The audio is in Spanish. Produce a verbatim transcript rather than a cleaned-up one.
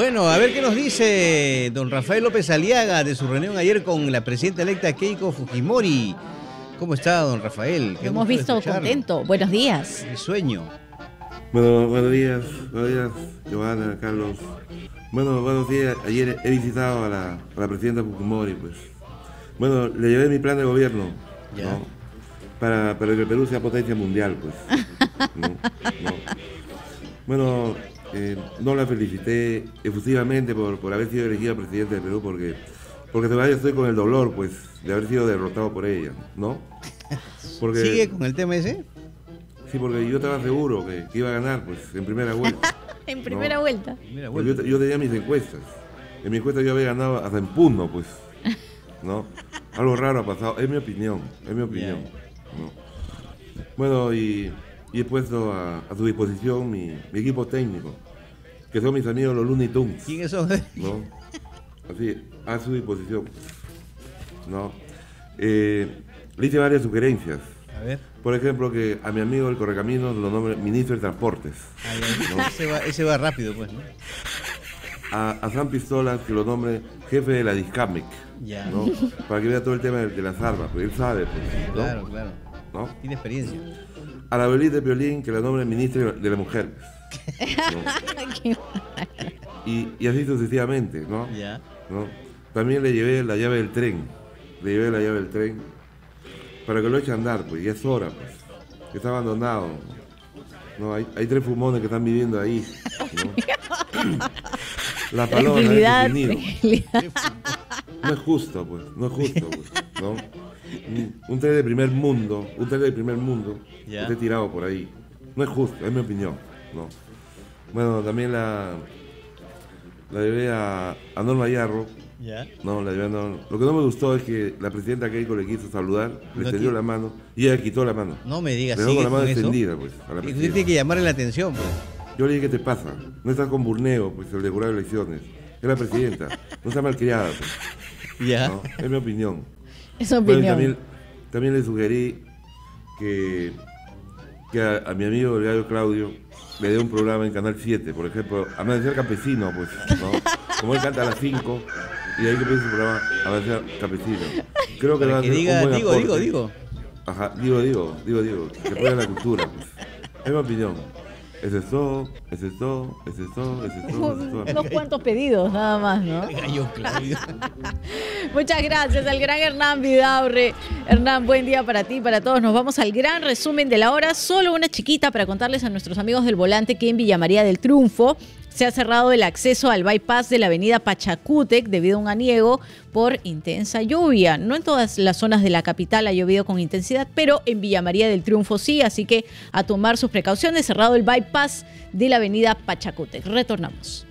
Bueno, a ver qué nos dice don Rafael López Aliaga de su reunión ayer con la presidenta electa Keiko Fujimori. ¿Cómo está, don Rafael? Lo hemos visto contento. Buenos días. El sueño. Bueno, buenos días, buenos días, Giovanna, Carlos. Bueno, buenos días. Ayer he visitado a la, a la presidenta Fujimori, pues. Bueno, le llevé mi plan de gobierno, Ya. ¿no? Para, para que el Perú sea potencia mundial, pues. ¿No? ¿No? Bueno, eh, no la felicité efusivamente por, por haber sido elegida presidenta del Perú, porque, porque todavía estoy con el dolor, pues, de haber sido derrotado por ella, ¿no? Porque, ¿Sigue con el tema ese? sí, porque yo estaba seguro que, que iba a ganar, pues, en primera vuelta. En primera No. vuelta. Mira, Porque bueno. yo, yo tenía mis encuestas. En mi encuesta yo había ganado hasta en Puno, pues. ¿No? Algo raro ha pasado, es mi opinión, es mi opinión. ¿No? Bueno, y, y he puesto a, a su disposición mi, mi equipo técnico, que son mis amigos los Looney Tunes. ¿Quiénes son? ¿No? Así, a su disposición. ¿No? Eh, le hice varias sugerencias. A ver. Por ejemplo, que a mi amigo el Correcaminos lo nombre ministro de Transportes. Ahí, ahí. No. Ese, va, ese va rápido, pues, ¿no? A, a San Pistolas que lo nombre jefe de la Discamec, Ya. ¿no? Para que vea todo el tema de, de las armas, porque él sabe, pues, ¿no? Claro, claro. ¿No? Tiene experiencia. A la Belita de Piolín que la nombre ministra de la Mujer, Qué- y, y así sucesivamente, ¿no? Ya. ¿No? También le llevé la llave del tren, le llevé la llave del tren para que lo eche a andar, pues, ya es hora, pues, que está abandonado. No, hay, hay tres fumones que están viviendo ahí, ¿no? La paloma es Tranquilidad, su nido. tranquilidad. No es justo, pues, no es justo, pues, ¿no? Un, un tren de primer mundo, un tren de primer mundo, Ya. esté tirado por ahí. No es justo, es mi opinión, ¿no? Bueno, también la, la llevé a, a Norma Yarro, Ya. no, la llevé a Norma. Lo que no me gustó es que la presidenta Keiko le quiso saludar, le No extendió qui- la mano, y ella quitó la mano. No me digas, Le dejó sigue con la mano con eso. extendida, pues, a la Y usted presidenta. tiene que llamarle la atención, pues. Yo le dije, ¿qué te pasa? No estás con Burneo, pues, el de jurar elecciones. Es la presidenta, no está malcriada, pues, Ya. ¿no? Es mi opinión. Es su Bueno, y opinión. también, también le sugerí que, que a, a mi amigo el gallo Claudio le dé un programa en Canal siete, por ejemplo, Amanecer Campesino, pues, ¿no? Como él canta a las cinco, y de ahí que piensa su programa Amanecer Campesino. Creo que Para va a que ser diga, un buen digo, aporte. digo, digo. Ajá, digo, digo, digo, digo, que apoya la cultura, pues. Es mi opinión. Eso es todo, eso es todo, eso es todo, eso es todo, eso es todo. Unos cuantos pedidos, nada más, ¿no? Gallo Claudio. Muchas gracias al gran Hernán Vidaurre. Hernán, buen día para ti y para todos. Nos vamos al gran resumen de la hora. Solo una chiquita para contarles a nuestros amigos del volante que en Villa María del Triunfo se ha cerrado el acceso al bypass de la avenida Pachacútec debido a un aniego por intensa lluvia. No en todas las zonas de la capital ha llovido con intensidad, pero en Villa María del Triunfo sí, así que a tomar sus precauciones. Cerrado el bypass de la avenida Pachacútec. Retornamos.